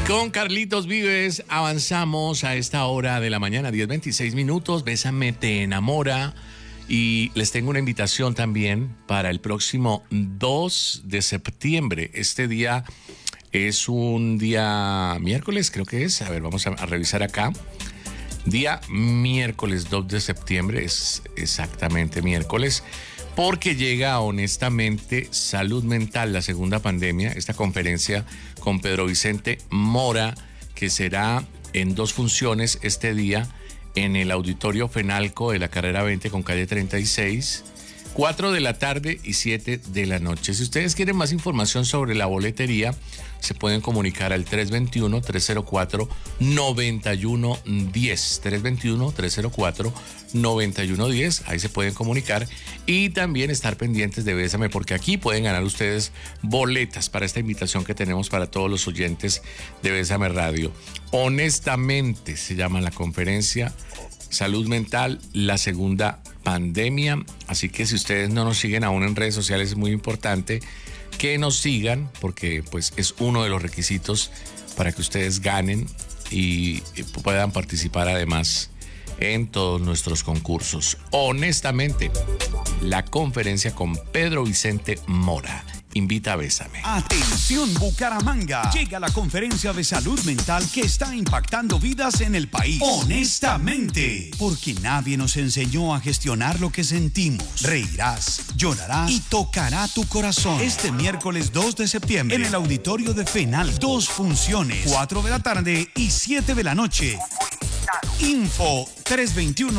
Con Carlitos Vives avanzamos a esta hora de la mañana, 10:26. Bésame, te enamora. Y les tengo una invitación también para el próximo 2 de septiembre. Este día es un día miércoles, creo que es. A ver, vamos a revisar acá. Día miércoles 2 de septiembre, es exactamente miércoles, porque llega honestamente Salud Mental, la segunda pandemia, esta conferencia con Pedro Vicente Mora, que será en 2 funciones este día en el Auditorio Fenalco de la Carrera 20 con calle 36, 4 de la tarde y 7 de la noche. Si ustedes quieren más información sobre la boletería, se pueden comunicar al 321-304-9110. 321-304-9110. Ahí se pueden comunicar y también estar pendientes de Bésame, porque aquí pueden ganar ustedes boletas para esta invitación que tenemos para todos los oyentes de Bésame Radio. Honestamente se llama la conferencia Salud Mental, la segunda pandemia. Así que si ustedes no nos siguen aún en redes sociales, es muy importante que nos sigan, porque pues es uno de los requisitos para que ustedes ganen y puedan participar además en todos nuestros concursos. Honestamente, la conferencia con Pedro Vicente Mora. Invita a Bésame. Atención Bucaramanga, llega la conferencia de salud mental que está impactando vidas en el país. Honestamente, porque nadie nos enseñó a gestionar lo que sentimos. Reirás, llorarás y tocará tu corazón. Este miércoles 2 de septiembre en el auditorio de Fenal, 2 funciones, 4 de la tarde y 7 de la noche. Info 321